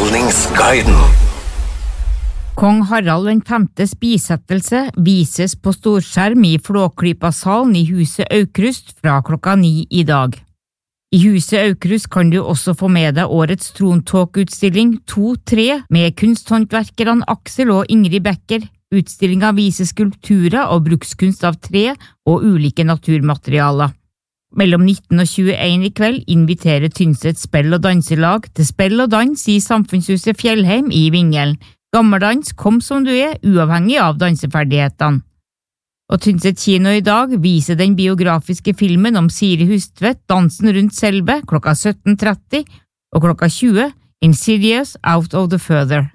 Underholdningsguiden. Kong Harald den femtes bisettelse vises på storskjerm i Flåklypa-salen i Huset Aukrust fra klokka 9 i dag. I Huset Aukrust kan du også få med deg årets trontåkutstilling 2-3 med kunsthåndverkerne Aksel og Ingrid Becker. Utstillingen viser skulpturer og brukskunst av tre og ulike naturmaterialer. Mellom 19 og 21 i kveld inviterer Tynset Spell- og danselag til spill og dans i Samfunnshuset Fjellheim i Vingelen. Gammeldans, kom som du er, uavhengig av danseferdighetene. Og Tynset kino i dag viser den biografiske filmen om Siri Hustvedt, Dansen rundt Selve, klokka 17:30, og klokka 20, Insidious Out of the Further.